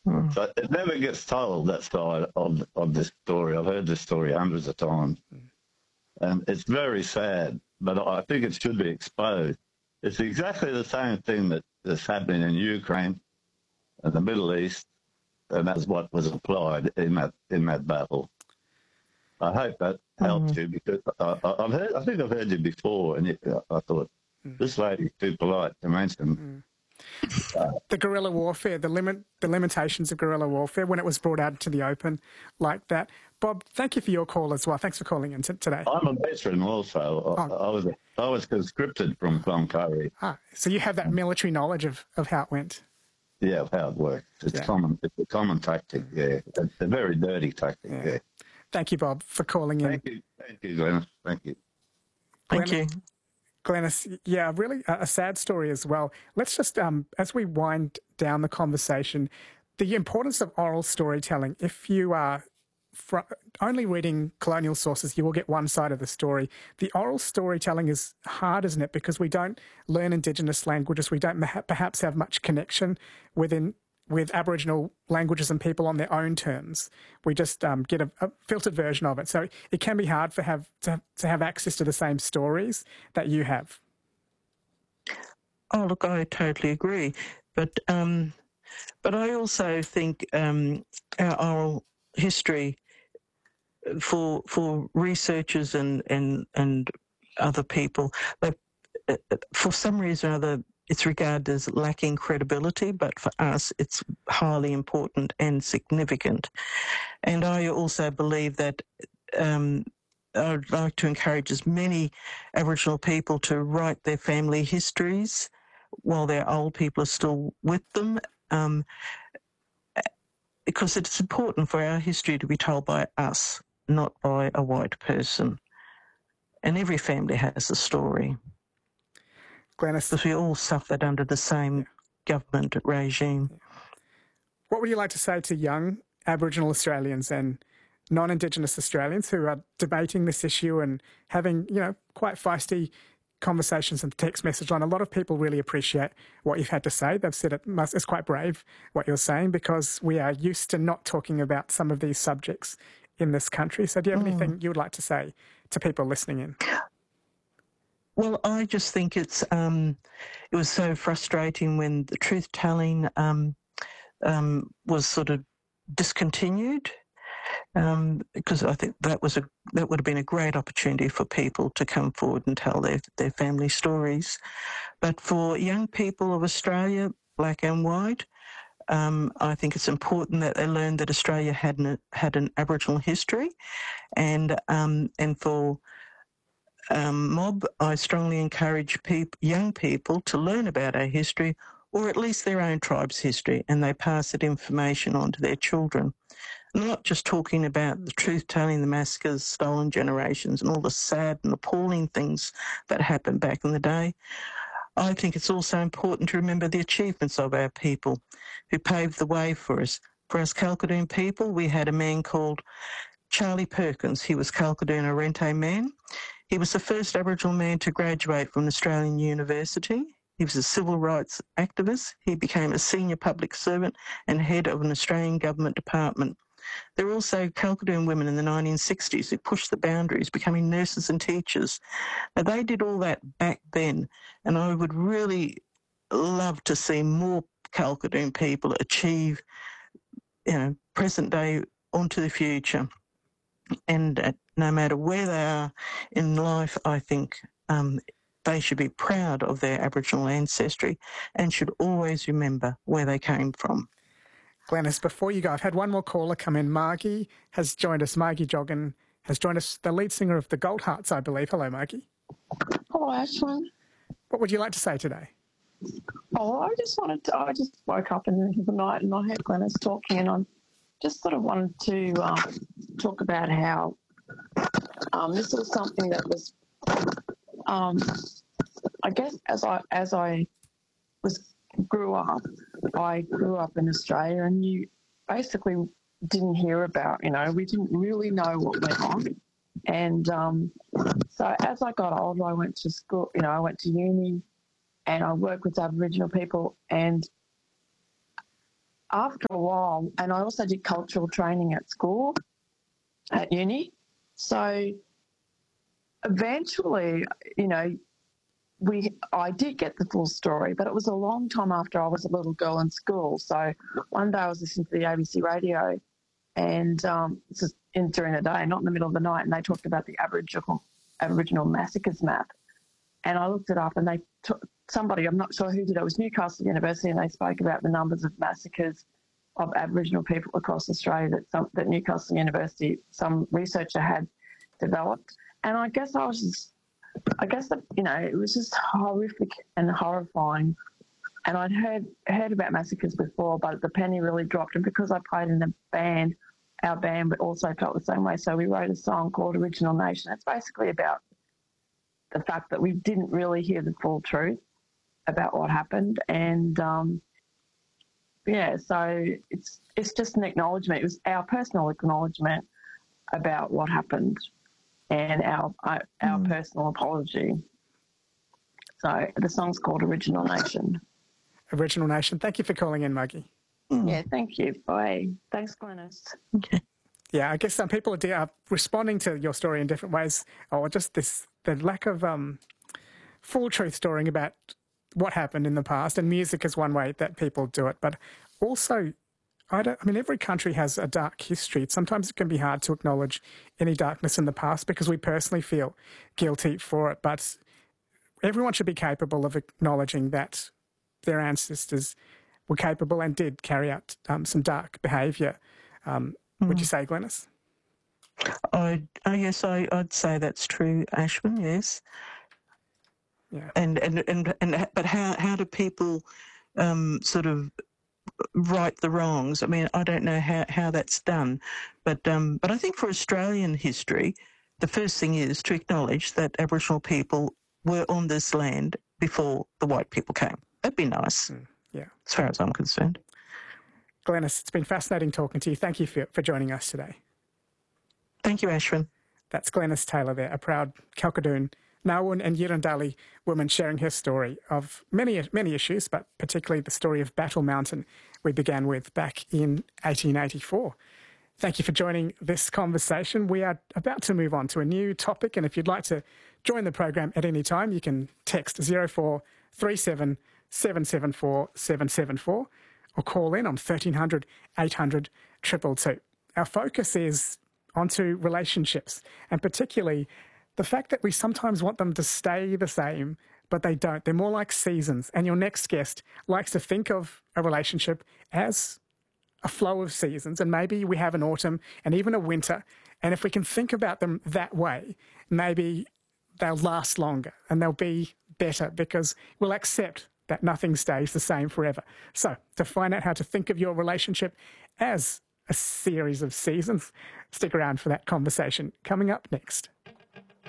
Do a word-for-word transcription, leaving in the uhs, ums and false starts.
Mm. So it never gets told, that side of, of this story. I've heard this story hundreds of times. Mm. And it's very sad, but I think it should be exposed. It's exactly the same thing that is happening in Ukraine and the Middle East, and that's what was applied in that in that battle. I hope that helps mm. you, because I, I've heard, I think I've heard you before, and it, I thought, mm. this lady's too polite to mention. Mm. Uh, the guerrilla warfare, the limit, the limitations of guerrilla warfare when it was brought out into the open like that. Bob, thank you for your call as well. Thanks for calling in t- today. I'm a veteran also. I, oh. I was I was conscripted from Cloncurry. Ah, so you have that military knowledge of, of how it went. Yeah, of how it works. It's yeah. common. It's a common tactic. Yeah, it's a very dirty tactic. Yeah. yeah. Thank you, Bob, for calling in. Thank you, thank you, Glennis. Thank you. Thank Glennis, you. Glennis, yeah, really a, a sad story as well. Let's just, um, as we wind down the conversation, the importance of oral storytelling. If you are fr- only reading colonial sources, you will get one side of the story. The oral storytelling is hard, isn't it? Because we don't learn Indigenous languages. We don't ma- perhaps have much connection within with Aboriginal languages and people on their own terms. We just um, get a, a filtered version of it. So it can be hard for have to, to have access to the same stories that you have. Oh, look, I totally agree. But um, but I also think um, our oral history for for researchers and, and, and other people, they, for some reason or other, it's regarded as lacking credibility, but for us, it's highly important and significant. And I also believe that um, I'd like to encourage as many Aboriginal people to write their family histories while their old people are still with them, um, because it's important for our history to be told by us, not by a white person. And every family has a story. Glennis, because we all suffered under the same yeah. government regime. Yeah. What would you like to say to young Aboriginal Australians and non-Indigenous Australians who are debating this issue and having, you know, quite feisty conversations and text message line? A lot of people really appreciate what you've had to say. They've said it must, it's quite brave what you're saying, because we are used to not talking about some of these subjects in this country. So do you have mm. anything you would like to say to people listening in? Well, I just think it's um, it was so frustrating when the truth-telling um, um, was sort of discontinued, um, because I think that was a that would have been a great opportunity for people to come forward and tell their their family stories. But for young people of Australia, black and white, um, I think it's important that they learn that Australia had an, had an Aboriginal history, and um, and for Um, mob, I strongly encourage peop- young people to learn about our history, or at least their own tribe's history, and they pass that information on to their children. I'm not just talking about the truth-telling, the massacres, stolen generations, and all the sad and appalling things that happened back in the day. I think it's also important to remember the achievements of our people who paved the way for us. For us Kalkadoon people, we had a man called Charlie Perkins. He was Kalkadoon Arrente man. He was the first Aboriginal man to graduate from an Australian university. He was a civil rights activist. He became a senior public servant and head of an Australian government department. There were also Kalkadoon women in the nineteen sixties who pushed the boundaries, becoming nurses and teachers. Now, they did all that back then, and I would really love to see more Kalkadoon people achieve, you know, present day onto the future. And uh, no matter where they are in life, I think um, they should be proud of their Aboriginal ancestry and should always remember where they came from. Glennis, before you go, I've had one more caller come in. Margie has joined us. Margie Joggin has joined us, the lead singer of the Gold Hearts, I believe. Hello, Margie. Hello, Ashwin. What would you like to say today? Oh, I just wanted to, I just woke up in the middle of the night and I heard Glennis talking, and I just sort of wanted to um, talk about how um, this was something that was, um, I guess, as I as I was grew up, I grew up in Australia, and you basically didn't hear about, you know, we didn't really know what went on. And um, so as I got older, I went to school, you know, I went to uni and I worked with Aboriginal people, and after a while, and I also did cultural training at school, at uni. So eventually, you know, we I did get the full story, but it was a long time after I was a little girl in school. So one day I was listening to the A B C radio, and um, this is in, during the day, not in the middle of the night, and they talked about the Aboriginal Aboriginal massacres map. And I looked it up, and they t- somebody, I'm not sure who did it, it was Newcastle University, and they spoke about the numbers of massacres of Aboriginal people across Australia that some, that Newcastle University, some researcher had developed. And I guess I was just, I guess that, you know, it was just horrific and horrifying. And I'd heard heard about massacres before, but the penny really dropped. And because I played in a band, our band also felt the same way. So we wrote a song called Original Nation. It's basically about the fact that we didn't really hear the full truth about what happened. And, um, yeah, so it's it's just an acknowledgement. It was our personal acknowledgement about what happened and our our, our Mm. personal apology. So the song's called Original Nation. Original Nation. Thank you for calling in, Maggie. Mm. Yeah, thank you. Bye. Thanks, Glenys. Okay. Yeah, I guess some people are, de- are responding to your story in different ways, or just this the lack of um, full truth storying about what happened in the past. And music is one way that people do it, but also, I don't. I mean, every country has a dark history. Sometimes it can be hard to acknowledge any darkness in the past because we personally feel guilty for it. But everyone should be capable of acknowledging that their ancestors were capable and did carry out um, some dark behaviour. Um, Would you say, Glenys? I, oh yes, I, I'd say that's true, Ashwin. Yes. Yeah. And and and, and but how how do people um, sort of right the wrongs? I mean, I don't know how, how that's done, but um, but I think for Australian history, the first thing is to acknowledge that Aboriginal people were on this land before the white people came. That'd be nice, Mm, yeah. as far as I'm concerned. Glenys, it's been fascinating talking to you. Thank you for, for joining us today. Thank you, Ashwin. That's Glenys Taylor there, a proud Kalkadoon, Nawun and Yirrindali woman sharing her story of many, many issues, but particularly the story of Battle Mountain we began with back in eighteen eighty-four. Thank you for joining this conversation. We are about to move on to a new topic, and if you'd like to join the program at any time, you can text zero four three seven seven seven four seven seven four or call in on thirteen hundred eight hundred two two two. Our focus is onto relationships, and particularly the fact that we sometimes want them to stay the same, but they don't. They're more like seasons. And your next guest likes to think of a relationship as a flow of seasons, and maybe we have an autumn and even a winter. And if we can think about them that way, maybe they'll last longer and they'll be better because we'll accept that nothing stays the same forever. So to find out how to think of your relationship as a series of seasons, stick around for that conversation coming up next.